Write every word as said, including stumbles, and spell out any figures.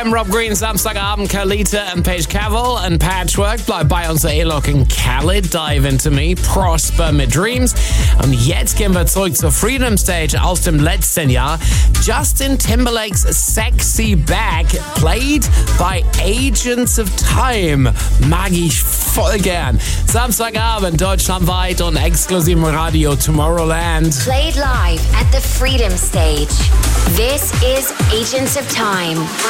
Rob Green, Samstagabend, Carlita und Paige Cavill und Patchwork. Bleibt bei uns, A-Lock und Khaled, Dive Into Me, Prosper mit Dreams. Und jetzt gehen wir zurück zur Freedom Stage aus dem letzten Jahr. Justin Timberlakes Sexy Back, played by Agents of Time. Mag ich voll gern. Samstagabend, deutschlandweit und exklusiv im Radio Tomorrowland. Played live at the Freedom Stage. This is Agents of Time.